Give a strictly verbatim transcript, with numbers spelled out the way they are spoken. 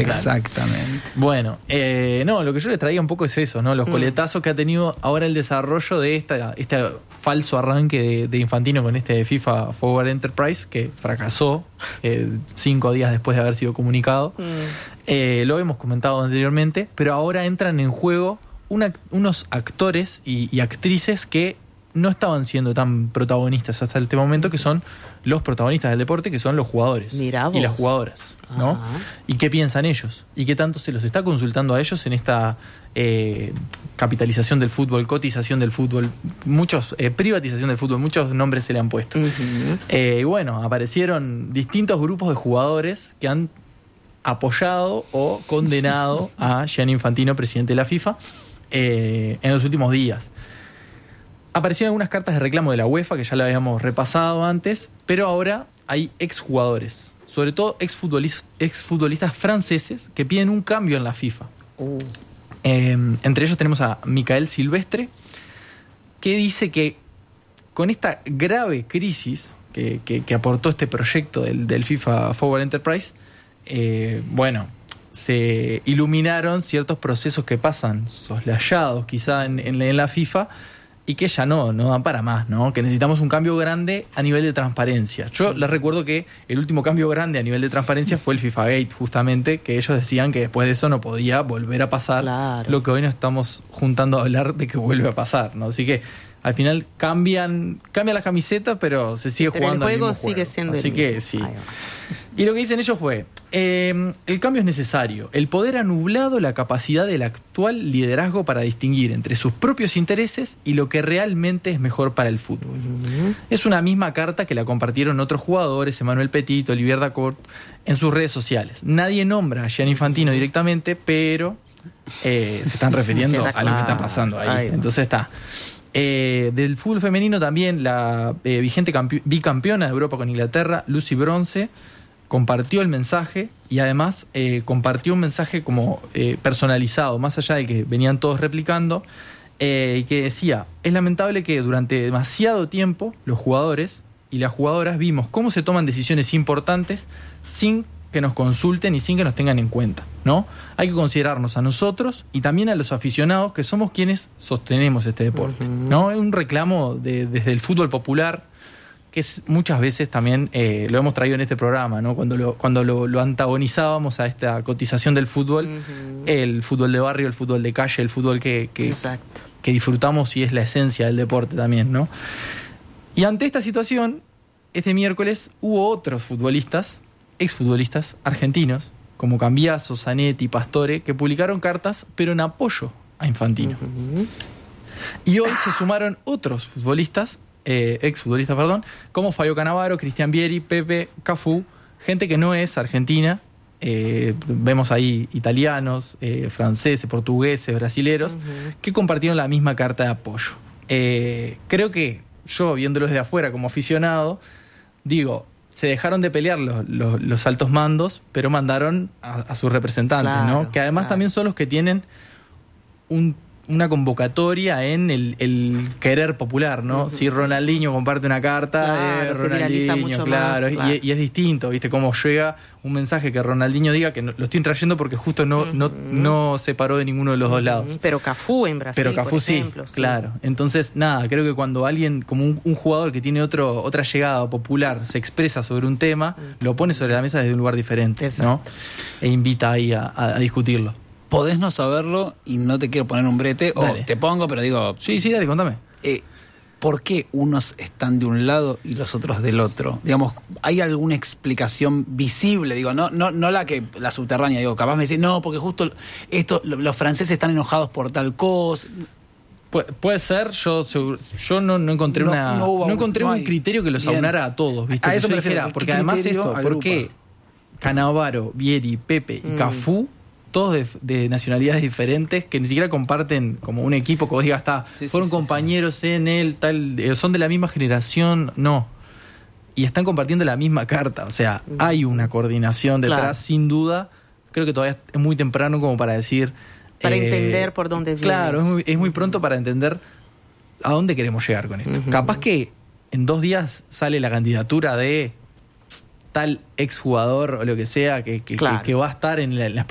Exactamente. Claro. Bueno, eh, no, lo que yo les traía un poco es eso, ¿no? Los mm. coletazos que ha tenido ahora el desarrollo de esta, este falso arranque de, de Infantino con este FIFA Forward Enterprise, que fracasó eh, cinco días después de haber sido comunicado. Mm. Eh, lo hemos comentado anteriormente, pero ahora entran en juego una, unos actores y, y actrices que no estaban siendo tan protagonistas hasta este momento, que son los protagonistas del deporte, que son los jugadores y las jugadoras, ¿no? Ajá. ¿Y qué piensan ellos? ¿Y qué tanto se los está consultando a ellos en esta eh, capitalización del fútbol, cotización del fútbol, muchos eh, privatización del fútbol, muchos nombres se le han puesto? Uh-huh. Eh, y bueno, aparecieron distintos grupos de jugadores que han apoyado o condenado a Gianni Infantino, presidente de la FIFA, eh, en los últimos días. Aparecieron algunas cartas de reclamo de la UEFA, que ya lo habíamos repasado antes, pero ahora hay exjugadores, sobre todo exfutbolistas, exfutbolistas franceses, que piden un cambio en la FIFA. Uh. Eh, entre ellos tenemos a Michael Silvestre, que dice que con esta grave crisis que, que, que aportó este proyecto del, del FIFA Forward Enterprise, eh, bueno, se iluminaron ciertos procesos que pasan soslayados quizá en, en, en la FIFA, y que ya no, no dan para más, ¿no? Que necesitamos un cambio grande a nivel de transparencia. Yo les recuerdo que el último cambio grande a nivel de transparencia fue el FIFA Gate, justamente, que ellos decían que después de eso no podía volver a pasar, claro, lo que hoy nos estamos juntando a hablar de que vuelve a pasar, ¿no? Así que al final cambian, cambia la camiseta, pero se sigue pero jugando el juego, al mismo sigue juego. Siendo Así el que mismo. sí. Ay, y lo que dicen ellos fue, eh, el cambio es necesario. El poder ha nublado la capacidad del actual liderazgo para distinguir entre sus propios intereses y lo que realmente es mejor para el fútbol. Uh-huh. Es una misma carta que la compartieron otros jugadores, Emmanuel Petit, Olivier Dacourt, en sus redes sociales. Nadie nombra a Gianni Infantino directamente, pero eh, se están refiriendo a lo que está pasando ahí. Ay, entonces está... Eh, del fútbol femenino también la eh, vigente campe- bicampeona de Europa con Inglaterra, Lucy Bronze, compartió el mensaje y además eh, compartió un mensaje como eh, personalizado, más allá de que venían todos replicando, eh, y que decía: es lamentable que durante demasiado tiempo los jugadores y las jugadoras vimos cómo se toman decisiones importantes sin que nos consulten y sin que nos tengan en cuenta, ¿no? Hay que considerarnos a nosotros y también a los aficionados, que somos quienes sostenemos este deporte, uh-huh. ¿no? Es un reclamo de, desde el fútbol popular, que es, muchas veces también eh, lo hemos traído en este programa, ¿no? Cuando lo, cuando lo, lo antagonizábamos a esta cotización del fútbol, uh-huh. el fútbol de barrio, el fútbol de calle, el fútbol que, que, que disfrutamos y es la esencia del deporte también, ¿no? Y ante esta situación, este miércoles hubo otros futbolistas, exfutbolistas argentinos, como Cambiaso, Zanetti, Pastore, que publicaron cartas, pero en apoyo a Infantino. Uh-huh. Y hoy se sumaron otros futbolistas, eh, exfutbolistas, perdón, como Fabio Cannavaro, Cristian Vieri, Pepe, Cafú, gente que no es argentina. Eh, vemos ahí italianos, eh, franceses, portugueses, brasileros, uh-huh. que compartieron la misma carta de apoyo. Eh, creo que yo, viéndolo desde afuera como aficionado, digo, se dejaron de pelear los, los, los altos mandos, pero mandaron a, a sus representantes, claro, ¿no? Que además claro. también son los que tienen un, una convocatoria en el, el querer popular, ¿no? Uh-huh. Si Ronaldinho comparte una carta, claro, eh, Ronaldinho, mucho claro, más, claro. Y, y es distinto, ¿viste? Cómo llega un mensaje que Ronaldinho diga que no, lo estoy trayendo porque justo no, uh-huh. no, no se paró de ninguno de los uh-huh. dos lados. Pero Cafú en Brasil, Pero Cafú por sí, ejemplo, sí, claro. Entonces, nada, creo que cuando alguien, como un, un jugador que tiene otro, otra llegada popular, se expresa sobre un tema, uh-huh. lo pone sobre la mesa desde un lugar diferente, ¿no? E invita ahí a, a, a discutirlo. Podés no saberlo y no te quiero poner un brete, dale. O te pongo, pero digo... Sí, sí, dale, contame. Eh, ¿Por qué unos están de un lado y los otros del otro? Digamos, ¿hay alguna explicación visible? Digo, no, no, no la que la subterránea, digo, capaz me decís, no, porque justo esto, los franceses están enojados por tal cosa. Pu- puede ser, yo yo no, no encontré no, una no, no encontré no un criterio que los bien. aunara a todos, ¿viste? A eso me dijera, refiero, porque además esto, agrupa? ¿por qué Cannavaro, Vieri, Pepe y mm. Cafú, todos de, de nacionalidades diferentes, que ni siquiera comparten como un equipo que vos digas, está, sí, fueron sí, compañeros sí, sí. en él, tal, eh, son de la misma generación, no. Y están compartiendo la misma carta, o sea, mm. hay una coordinación detrás, claro. sin duda. Creo que todavía es muy temprano como para decir... Para eh, entender por dónde vienes. Claro, es muy, es muy pronto para entender a dónde queremos llegar con esto. Uh-huh. Capaz que en dos días sale la candidatura de tal exjugador o lo que sea que, que, claro. que, que va a estar en, la, en las